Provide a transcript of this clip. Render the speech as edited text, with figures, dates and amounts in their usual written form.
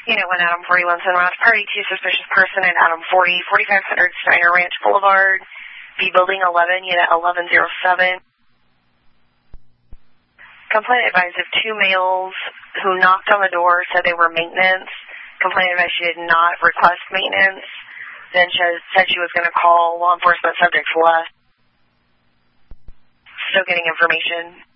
Unit 1, Adam 41, Sunrise Party, 2 suspicious person at Adam 40, 4500 Steiner Ranch Boulevard, B Building 11, Unit 1107. Complaint advised of 2 males who knocked on the door, said they were maintenance. Complaint advised she did not request maintenance. Then she said she was going to call law enforcement. Subjects left. Still getting information.